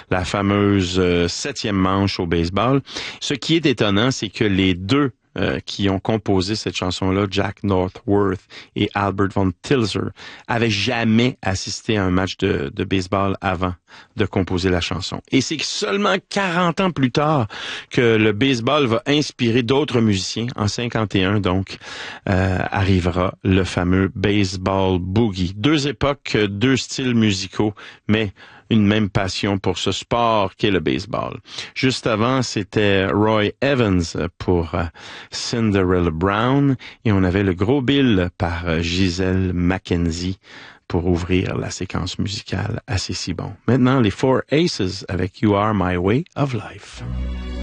la fameuse 7e manche au baseball. Ce qui est étonnant, c'est que les deux qui ont composé cette chanson-là, Jack Northworth et Albert von Tilzer, avaient jamais assisté à un match de baseball avant de composer la chanson. Et c'est seulement 40 ans plus tard que le baseball va inspirer d'autres musiciens. En 51, donc, arrivera le fameux baseball boogie. Deux époques, deux styles musicaux, mais une même passion pour ce sport qu'est le baseball. Juste avant, c'était Roy Evans pour Cinderella Brown et on avait le Gros Bill par Gisèle Mackenzie pour ouvrir la séquence musicale assez si bon. Maintenant, les Four Aces avec You Are My Way of Life.